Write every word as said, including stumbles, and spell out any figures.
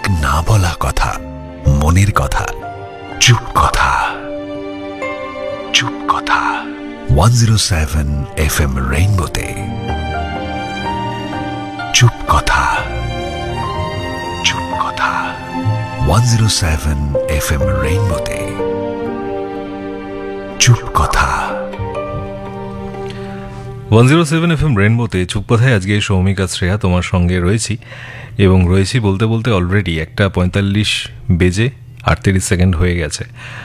না বলা কথা, মনের কথা, চুপ কথা, চুপ কথা। One zero seven F M রেইনবোতে চুপ কথা, চুপ কথা। One zero seven F M রেইনবোতে চুপ কথা। One zero seven F M রেইনবোতে চুপ কথায় আজকে সৌমিকা শ্রেয়া তোমার সঙ্গে রয়েছি, এবং রয়েছি বলতে বলতে অলরেডি একটা পঁয়তাল্লিশ বেজে আটত্রিশ সেকেন্ড হয়ে গেছে।